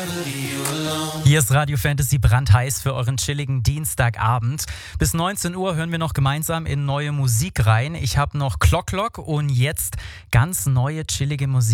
Hier ist Radio Fantasy brandheiß für euren chilligen Dienstagabend. Bis 19 Uhr hören wir noch gemeinsam in neue Musik rein. Ich habe noch Clock und jetzt ganz neue chillige Musik.